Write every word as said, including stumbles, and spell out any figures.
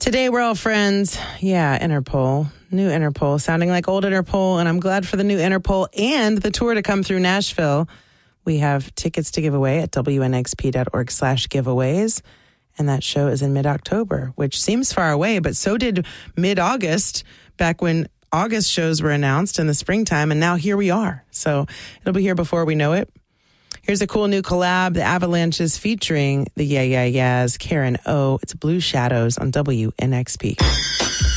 Today, we're all friends. Yeah, Interpol. New Interpol. Sounding like old Interpol. And I'm glad for the new Interpol and the tour to come through Nashville. We have tickets to give away at W N X P dot org slash giveaways. And that show is in mid-October, which seems far away, but so did mid-August, back when August shows were announced in the springtime. And now here we are. So it'll be here before we know it. Here's a cool new collab, the Avalanches featuring the Yeah Yeah Yeahs, Karen O. It's Blue Shadows on W N X P.